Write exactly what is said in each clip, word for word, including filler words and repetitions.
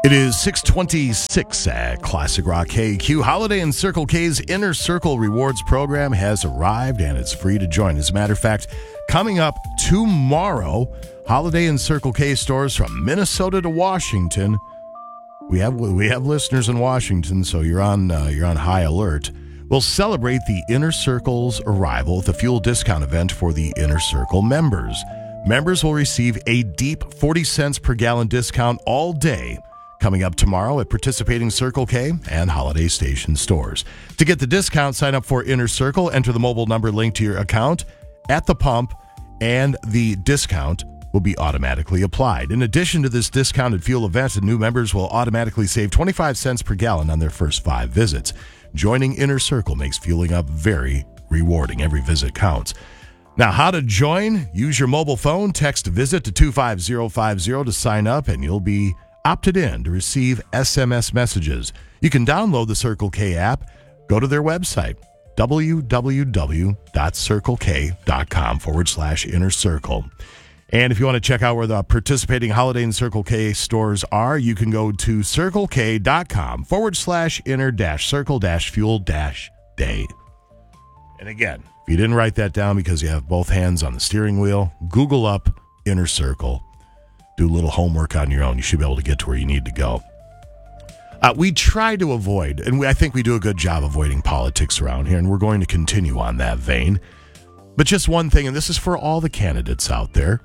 It is six twenty-six at Classic Rock K Q. Holiday and Circle K's Inner Circle Rewards program has arrived, and it's free to join. As a matter of fact, coming up tomorrow, Holiday and Circle K stores from Minnesota to Washington. We have we have listeners in Washington, so you're on uh, you're on high alert. We'll celebrate the Inner Circle's arrival with a fuel discount event for the Inner Circle members. Members will receive a deep forty cents per gallon discount all day, coming up tomorrow at participating Circle K and Holiday Station stores. To get the discount, sign up for Inner Circle, enter the mobile number linked to your account at the pump, and the discount will be automatically applied. In addition to this discounted fuel event, new members will automatically save twenty-five cents per gallon on their first five visits. Joining Inner Circle makes fueling up very rewarding. Every visit counts. Now, how to join? Use your mobile phone, text VISIT to two five zero five zero to sign up, and you'll be opted in to receive S M S messages. You can download the Circle K app. Go to their website, www.circlek.com forward slash inner circle. And if you want to check out where the participating Holiday and Circle K stores are, you can go to circlek.com forward slash inner dash circle dash fuel dash day. And again, if you didn't write that down because you have both hands on the steering wheel, Google up Inner Circle. Do a little homework on your own. You should be able to get to where you need to go. Uh, we try to avoid, and we, I think we do a good job avoiding politics around here, and we're going to continue on that vein. But just one thing, and this is for all the candidates out there.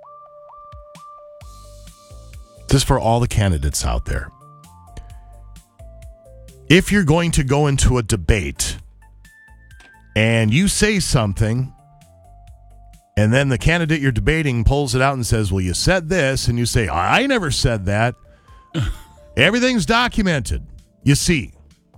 This is for all the candidates out there. If you're going to go into a debate and you say something, and then the candidate you're debating pulls it out and says, well, you said this, and you say, I never said that. Everything's documented. You see.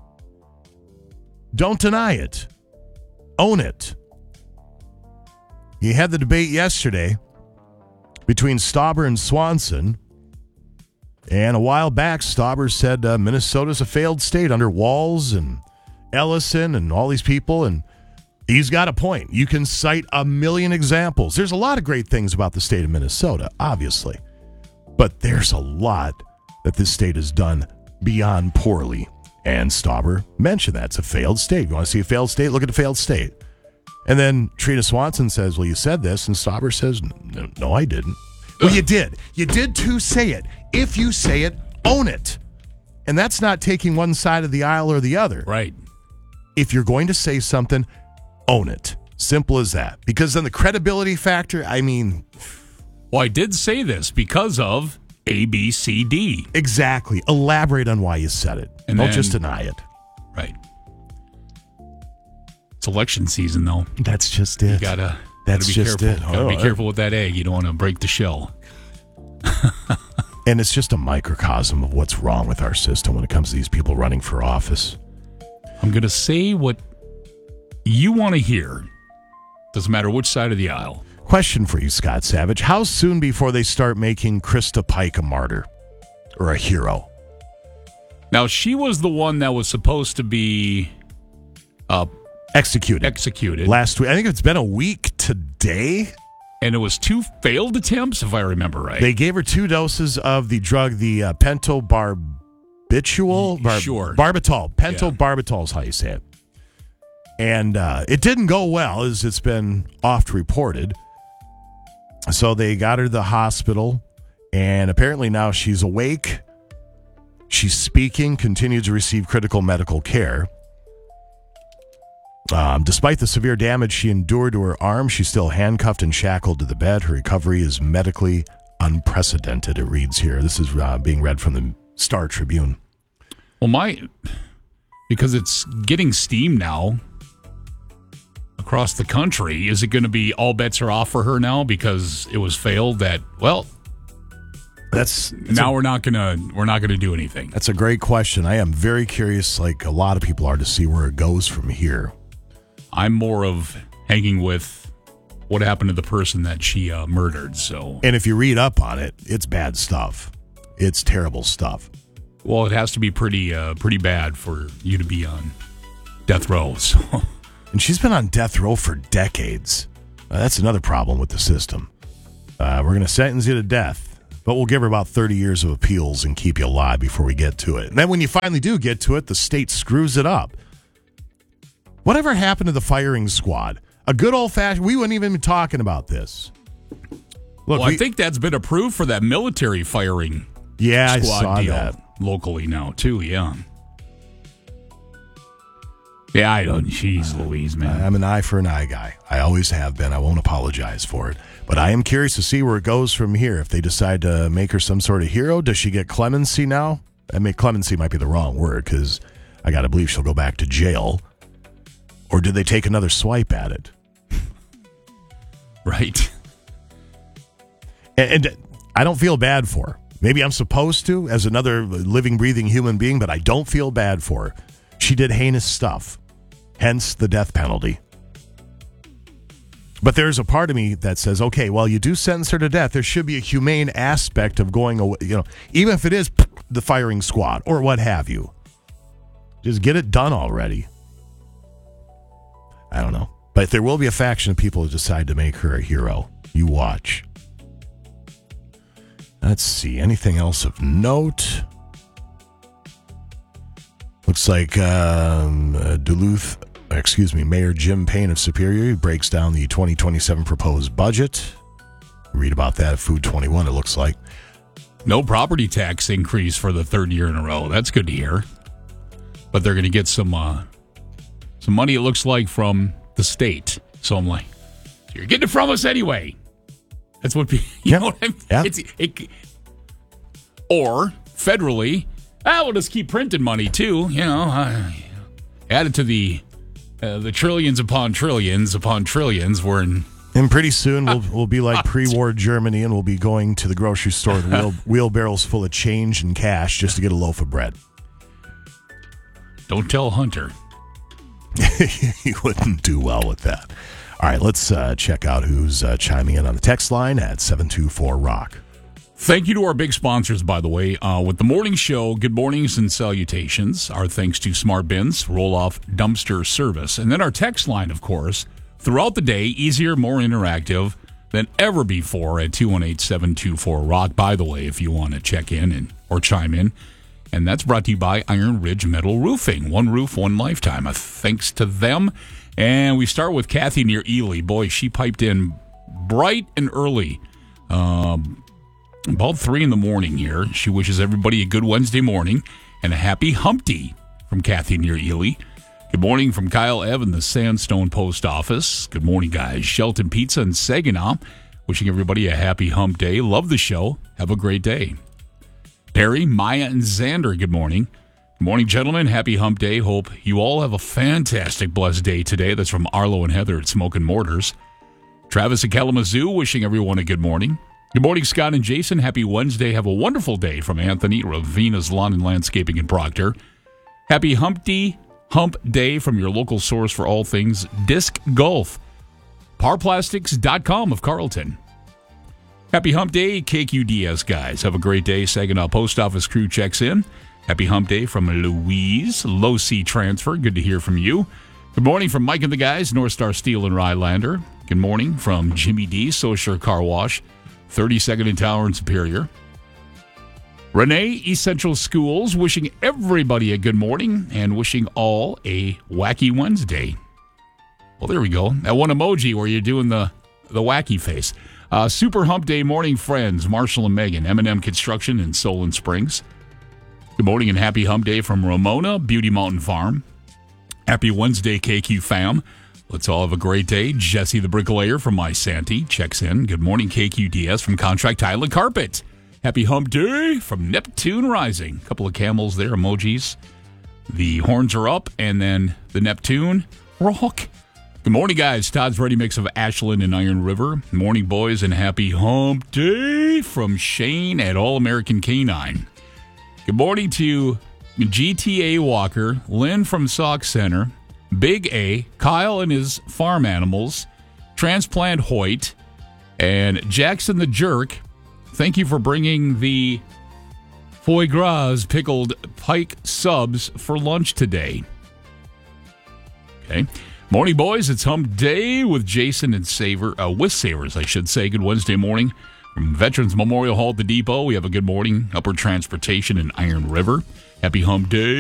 Don't deny it. Own it. You had the debate yesterday between Stauber and Swanson. And a while back, Stauber said uh, Minnesota's a failed state under Walz and Ellison and all these people. And he's got a point. You can cite a million examples. There's a lot of great things about the state of Minnesota, obviously. But there's a lot that this state has done beyond poorly. And Stauber mentioned that. It's a failed state. You want to see a failed state? Look at a failed state. And then Trina Swanson says, well, you said this. And Stauber says, no, no, I didn't. Well, you did. You did too say it. If you say it, own it. And that's not taking one side of the aisle or the other. Right. If you're going to say something, own it. Simple as that. Because then the credibility factor, I mean... Well, I did say this because of A, B, C, D. Exactly. Elaborate on why you said it. And Don't then, just deny it. Right. It's election season, though. That's just it. You gotta, That's gotta be just careful. it. Gotta oh, be careful with that egg. You don't want to break the shell. And it's just a microcosm of what's wrong with our system when it comes to these people running for office. I'm going to say what you want to hear. Doesn't matter which side of the aisle. Question for you, Scott Savage. How soon before they start making Krista Pike a martyr or a hero? Now, she was the one that was supposed to be uh, executed. Executed. Last week. I think it's been a week today. And it was two failed attempts, if I remember right. They gave her two doses of the drug, the uh, pentobarbital. Bar- sure. Barbitol. Pentobarbital is how you say it. And uh, it didn't go well, as it's been oft reported. So they got her to the hospital, and apparently now she's awake. She's speaking, continues to receive critical medical care. Um, despite the severe damage she endured to her arm, she's still handcuffed and shackled to the bed. Her recovery is medically unprecedented, it reads here. This is uh, being read from the Star Tribune. Well, my, because it's getting steam now across the country, is it going to be all bets are off for her now because it was failed that, well, that's now a, we're not going to we're not going to do anything? That's a great question. I am very curious, like a lot of people are, to see where it goes from here. I'm more of hanging with what happened to the person that she uh, murdered. So, and if you read up on it, it's bad stuff. It's terrible stuff. Well, it has to be pretty uh, pretty bad for you to be on death row. So, and she's been on death row for decades. Uh, that's another problem with the system. Uh, we're going to sentence you to death, But we'll give her about thirty years of appeals and keep you alive before we get to it. And then when you finally do get to it, the state screws it up. Whatever happened to the firing squad? A good old-fashioned... We wouldn't even be talking about this. Look, well, we, I think that's been approved for that military firing yeah, squad I saw deal that. locally now, too, yeah. Yeah, I don't... Jeez Louise, man. I'm an eye for an eye guy. I always have been. I won't apologize for it. But I am curious to see where it goes from here. If they decide to make her some sort of hero, does she get clemency now? I mean, clemency might be the wrong word because I got to believe she'll go back to jail. Or do they take another swipe at it? Right. And, and I don't feel bad for her. Maybe I'm supposed to as another living, breathing human being, but I don't feel bad for her. She did heinous stuff, hence the death penalty. But there's a part of me that says, okay, well, you do sentence her to death. There should be a humane aspect of going away, you know, even if it is the firing squad or what have you. Just get it done already. I don't know. But there will be a faction of people who decide to make her a hero. You watch. Let's see. Anything else of note? Looks like um, uh, Duluth, excuse me, Mayor Jim Payne of Superior breaks down the twenty twenty-seven proposed budget. Read about that at Food twenty-one, it looks like. No property tax increase for the third year in a row. That's good to hear. But they're going to get some uh, some money, it looks like, from the state. So I'm like, you're getting it from us anyway. That's what, you yep. know what I mean? Yeah. It's, it, or federally, ah, we'll just keep printing money too. You know, uh, add it to the uh, the trillions upon trillions upon trillions. We're in. And pretty soon we'll we'll be like pre-war Germany, and we'll be going to the grocery store with wheel, wheelbarrows full of change and cash just to get a loaf of bread. Don't tell Hunter. He wouldn't do well with that. All right, let's uh, check out who's uh, chiming in on the text line at seven two four rock. Thank you to our big sponsors, by the way. Uh, with the morning show, good mornings and salutations. Our thanks to Smart Bins, Roll-Off Dumpster Service. And then our text line, of course, throughout the day, easier, more interactive than ever before at two one eight, seven two four, rock, by the way, if you want to check in and or chime in. And that's brought to you by Iron Ridge Metal Roofing. One roof, one lifetime. A thanks to them. And we start with Kathy near Ely. Boy, she piped in bright and early. Um, about three in the morning here. She wishes everybody a good Wednesday morning and a happy hump day from Kathy near Ely. Good morning from Kyle Evan, the Sandstone Post Office. Good morning, guys. Shelton Pizza in Saginaw. Wishing everybody a happy hump day. Love the show. Have a great day. Perry, Maya, and Xander, good morning. Good morning, gentlemen. Happy hump day. Hope you all have a fantastic, blessed day today. That's from Arlo and Heather at Smokin' Mortars. Travis at Kalamazoo, wishing everyone a good morning. Good morning, Scott and Jason. Happy Wednesday. Have a wonderful day from Anthony, Ravina's Lawn and Landscaping in Proctor. Happy hump day, hump day from your local source for all things disc golf. par plastics dot com of Carlton. Happy hump day, K Q D S guys. Have a great day. Saginaw Post Office crew checks in. Happy hump day from Louise. Low C Transfer. Good to hear from you. Good morning from Mike and the guys, North Star Steel and Rylander. Good morning from Jimmy D, Socher Car Wash, thirty-second and Tower in Superior. Renee, Essential Schools, wishing everybody a good morning and wishing all a wacky Wednesday. Well, there we go. That one emoji where you're doing the, the wacky face. Uh, Super Hump Day morning, friends. Marshall and Megan, M and M Construction in Solon Springs. Good morning and happy hump day from Ramona, Beauty Mountain Farm. Happy Wednesday, K Q fam. Let's all have a great day. Jesse the Bricklayer from My Santee checks in. Good morning, K Q D S from Contract Tile and Carpet. Happy hump day from Neptune Rising. A couple of camels there, emojis. The horns are up, and then the Neptune rock. Good morning, guys. Todd's Ready Mix of Ashland and Iron River. Morning, boys, and happy hump day from Shane at All American Canine. Good morning to G T A Walker, Lynn from Sauk Center, Big A, Kyle and his farm animals, Transplant Hoyt, and Jackson the Jerk. Thank you for bringing the foie gras pickled pike subs for lunch today. Okay. Morning, boys. It's hump day with Jason and Savor, uh, with Savers, I should say. Good Wednesday morning. From Veterans Memorial Hall at the Depot, we have a good morning. Upward Transportation in Iron River. Happy Hump Day.